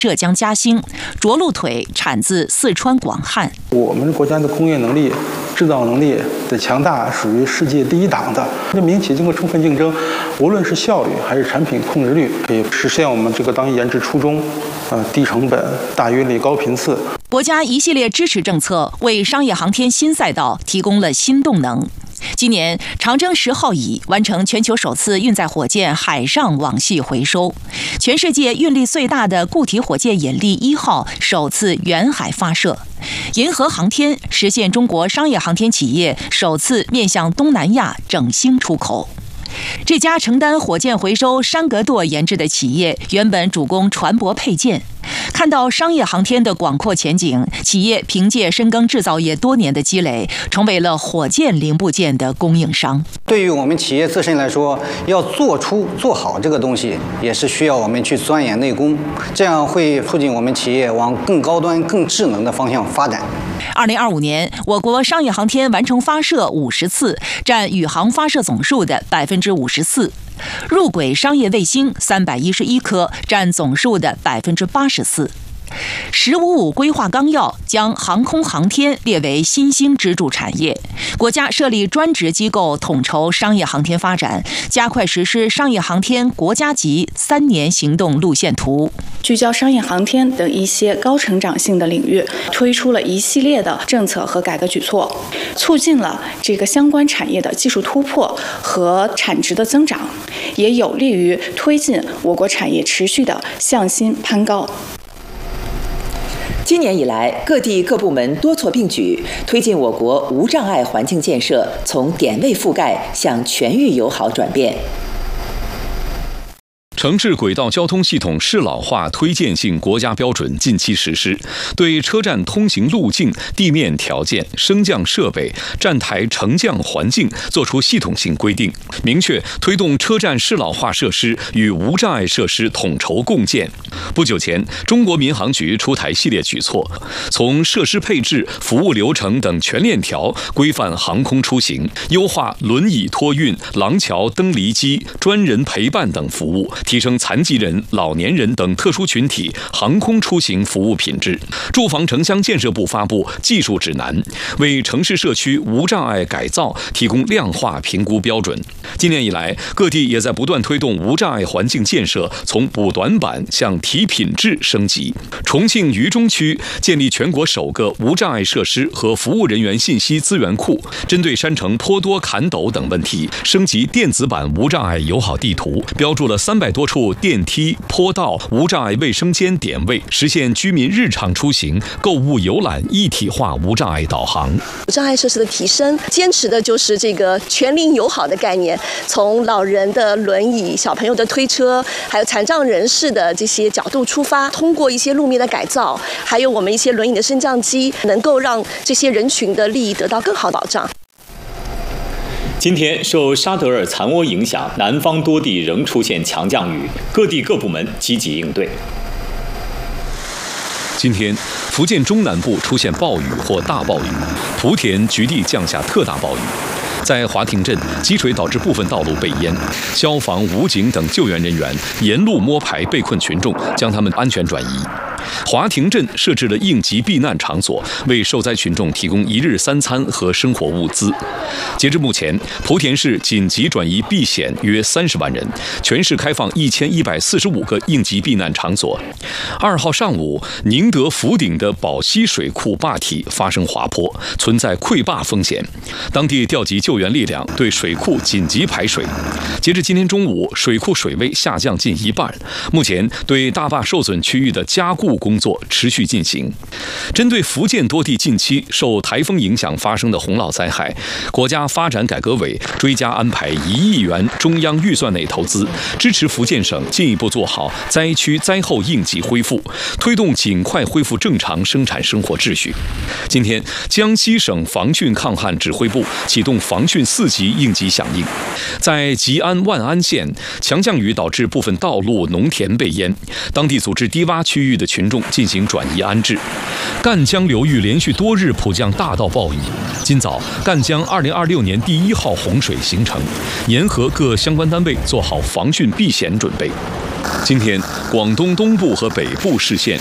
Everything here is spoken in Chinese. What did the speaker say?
浙江嘉兴，着陆腿产自四川广汉。 我们国家的工业能力、制造能力的强大，属于世界第一档的。这民营企业经过充分竞争，无论是效率还是产品控制率，可以实现我们这个当研制初衷，低成本、大运力、高频次。 国家一系列支持政策为商业航天新赛道提供了新动能。今年，长征10号乙完成全球首次运载火箭海上网系回收，全世界运力最大的固体火箭引力1号首次远海发射，银河航天实现中国商业航天企业首次面向东南亚整星出口。这家承担火箭回收山格舵研制的企业，原本主攻船舶配件。看到商业航天的广阔前景，企业凭借深耕制造业多年的积累，成为了火箭零部件的供应商。 对于我们企业自身来说，要做好这个东西，也是需要我们去钻研内功，这样会促进我们企业往更高端、更智能的方向发展。 2025年，我国商业航天完成发射50次，占宇航发射总数的54%。入轨商业卫星311颗，占总数的84%。“15+5”规划纲要将航空航天列为新兴支柱产业，国家设立专职机构统筹商业航天发展，加快实施商业航天国家级3年行动路线图， 聚焦商业航天等一些高成长性的领域，推出了一系列的政策和改革举措，促进了这个相关产业的技术突破和产值的增长，也有利于推进我国产业持续的向心攀高。 今年以来，各地各部门多措并举，推进我国无障碍环境建设从点位覆盖向全域友好转变。 城市轨道交通系统适老化推荐性国家标准近期实施，对车站通行路径、地面条件、升降设备、站台乘降环境作出系统性规定，明确推动车站适老化设施与无障碍设施统筹共建。不久前，中国民航局出台系列举措，从设施配置、服务流程等全链条规范航空出行，优化轮椅托运、廊桥登离机、专人陪伴等服务，提升残疾人、老年人等特殊群体航空出行服务品质。住房城乡建设部发布技术指南，为城市社区无障碍改造提供量化评估标准。今年以来，各地也在不断推动无障碍环境建设从补短板向提品质升级。重庆渝中区建立全国首个无障碍设施和服务人员信息资源库，针对山城坡多坎陡等问题，升级电子版无障碍友好地图，标注了300多处电梯、坡道、无障碍卫生间点位，实现居民日常出行、购物游览一体化无障碍导航。 无障碍设施的提升，坚持的就是这个全龄友好的概念，从老人的轮椅、小朋友的推车，还有残障人士的这些角度出发，通过一些路面的改造，还有我们一些轮椅的升降机，能够让这些人群的利益得到更好保障。 今天受沙德尔残涡影响，南方多地仍出现强降雨，各地各部门积极应对。 今天，福建中南部出现暴雨或大暴雨，莆田局地降下特大暴雨。在华亭镇，积水导致部分道路被淹，消防、武警等救援人员沿路摸排被困群众，将他们安全转移。华亭镇设置了应急避难场所，为受灾群众提供1日3餐和生活物资。截至目前，莆田市紧急转移避险约30万人，全市开放1145个应急避难场所。2号上午，宁德福鼎的宝溪水库坝体发生滑坡，存在溃坝风险，当地调集救援力量对水库紧急排水。截至今天中午，水库水位下降近1半，目前对大坝受损区域的加固工作持续进行。针对福建多地近期受台风影响发生的洪涝灾害，国家发展改革委追加安排1亿元中央预算内投资，支持福建省进一步做好灾区灾后应急恢复，推动尽快恢复正常生产生活秩序。今天，江西省防汛抗旱指挥部启动防汛4级应急响应。在吉安万安县，强降雨导致部分道路、农田被淹，当地组织低洼区域的群众进行转移安置。赣江流域连续多日普降大到暴雨，今早赣江2026年第1号洪水形成，沿河各相关单位做好防汛避险准备。 今天，广东东部和北部市县